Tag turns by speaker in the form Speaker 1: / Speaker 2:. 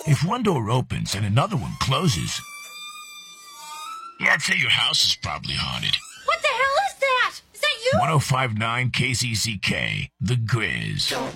Speaker 1: If one door opens and another one closes, yeah, I'd say your house is probably haunted.
Speaker 2: What the hell is that? Is that you?
Speaker 1: 1059 KZZK, The Grizz.